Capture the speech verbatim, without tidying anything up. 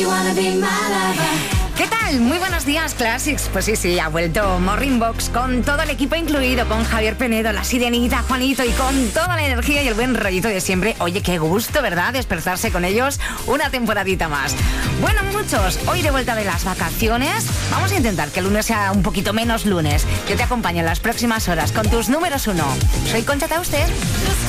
¿Qué tal? Muy buenos días, Classics. Pues sí, sí, ha vuelto Morning Box con todo el equipo incluido, con Javier Penedo, la Sirenita, Juanito y con toda la energía y el buen rollito de siempre. Oye, qué gusto, ¿verdad? Despertarse con ellos una temporadita más. Bueno, muchos, hoy de vuelta de las vacaciones, vamos a intentar que el lunes sea un poquito menos lunes. Yo te acompaño en las próximas horas con tus números uno. Soy Concha Tauster.